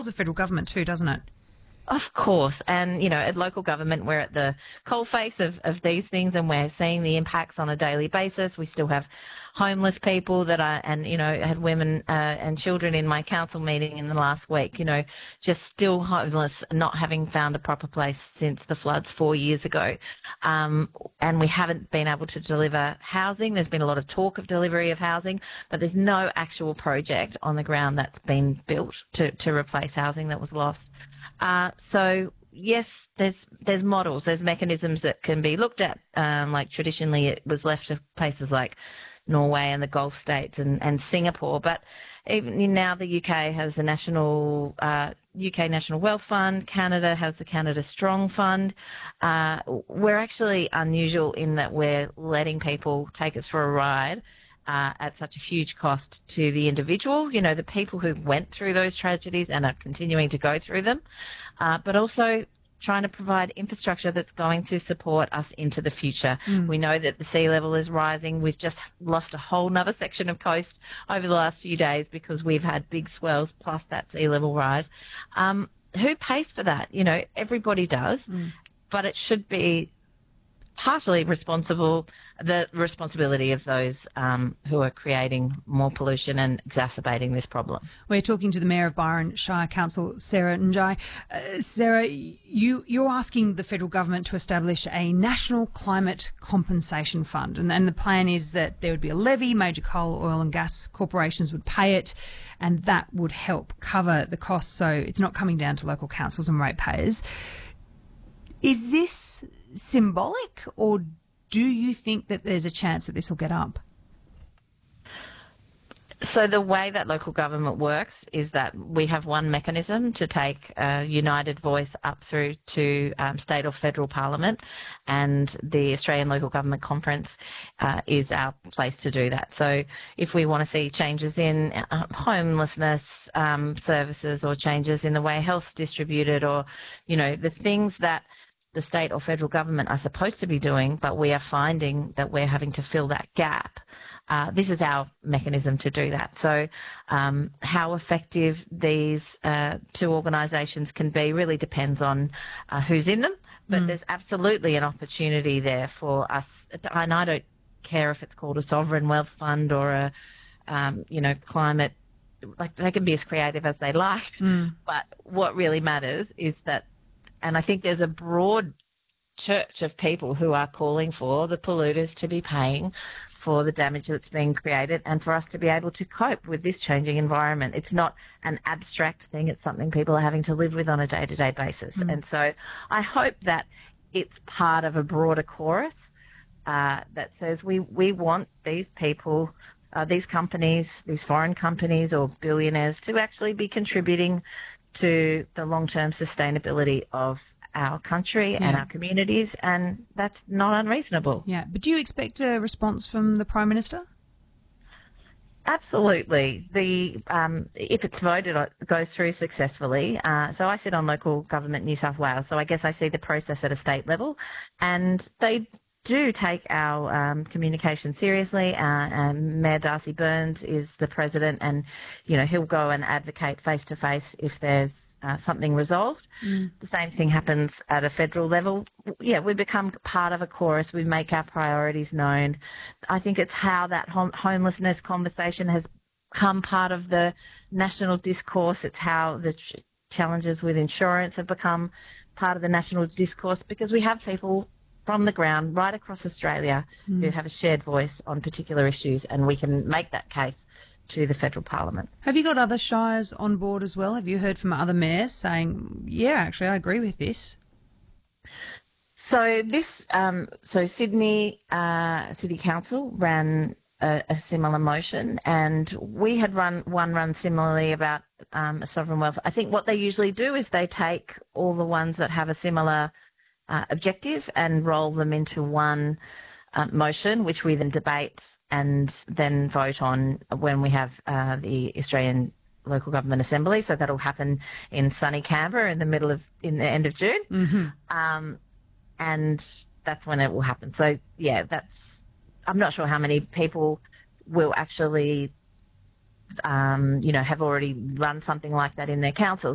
involves the federal government too, doesn't it? Of course. And, you know, at local government, we're at the coalface of these things, and we're seeing the impacts on a daily basis. We still have homeless people that are, and, you know, had women and children in my council meeting in the last week, you know, just still homeless, not having found a proper place since the floods 4 years ago. And we haven't been able to deliver housing. There's been a lot of talk of delivery of housing, but there's no actual project on the ground that's been built to replace housing that was lost. So yes, there's models, there's mechanisms that can be looked at. Like traditionally, it was left to places like Norway and the Gulf states and Singapore. But even now, the UK has the national UK National Wealth Fund. Canada has the Canada Strong Fund. We're actually unusual in that we're letting people take us for a ride. At such a huge cost to the individual, you know, the people who went through those tragedies and are continuing to go through them, but also trying to provide infrastructure that's going to support us into the future. We know that the sea level is rising. We've just lost a whole nother section of coast over the last few days because we've had big swells plus that sea level rise. Who pays for that? You know, everybody does, but it should be partially the responsibility of those who are creating more pollution and exacerbating this problem. We're talking to the Mayor of Byron Shire Council, Sarah Njai. Sarah, you're asking the federal government to establish a national climate compensation fund, and the plan is that there would be a levy, major coal, oil and gas corporations would pay it, and that would help cover the costs so it's not coming down to local councils and ratepayers. Is this symbolic, or do you think that there's a chance that this will get up? So the way that local government works is that we have one mechanism to take a united voice up through to state or federal parliament, and the Australian Local Government Conference is our place to do that. So if we want to see changes in homelessness services, or changes in the way health's distributed, or, you know, the things that the state or federal government are supposed to be doing, but we are finding that we're having to fill that gap. This is our mechanism to do that. So how effective these two organisations can be really depends on who's in them, but there's absolutely an opportunity there for us. And I don't care if it's called a sovereign wealth fund or a, you know, climate, like they can be as creative as they like, but what really matters is that, and I think there's a broad church of people who are calling for the polluters to be paying for the damage that's being created and for us to be able to cope with this changing environment. It's not an abstract thing. It's something people are having to live with on a day-to-day basis. And so I hope that it's part of a broader chorus that says we want these people, these companies, these foreign companies or billionaires to actually be contributing to the long-term sustainability of our country and our communities, and that's not unreasonable. Yeah, but do you expect a response from the Prime Minister? Absolutely. If it's voted, it goes through successfully. So I sit on Local Government New South Wales, so I guess I see the process at a state level, and they do take our communication seriously. And Mayor Darcy Burns is the president, and, you know, he'll go and advocate face to face if there's something resolved. The same thing happens at a federal level. Yeah, we become part of a chorus. We make our priorities known. I think it's how that homelessness conversation has become part of the national discourse. It's how the challenges with insurance have become part of the national discourse, because we have people from the ground right across Australia who have a shared voice on particular issues, and we can make that case to the federal parliament. Have you got other shires on board as well? Have you heard from other mayors saying, yeah, actually, I agree with this? So this, Sydney City Council ran a similar motion, and we had run similarly about a sovereign wealth. I think what they usually do is they take all the ones that have a similar objective and roll them into one motion, which we then debate and then vote on when we have the Australian Local Government Assembly. So that'll happen in sunny Canberra in the end of June, and that's when it will happen. So yeah, I'm not sure how many people will actually, have already run something like that in their councils.